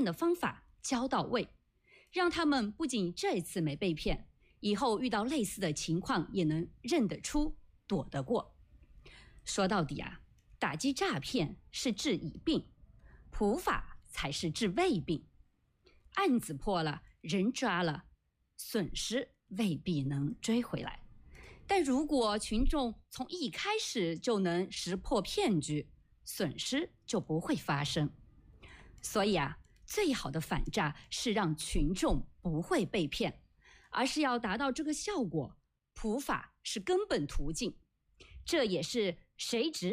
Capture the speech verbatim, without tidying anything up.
骗的方法教到位，让他们不仅这次没被骗，以后遇到类似的情况也能认得出，躲得过。说到底啊，打击诈骗是治已病，普法才是治未病。案子破了，人抓了，损失未必能追回来。但如果群众从一开始就能识破骗局，损失就不会发生。所以啊，最好的反诈是让群众不会被骗，而是要达到这个效果，普法是根本途径。这也是谁执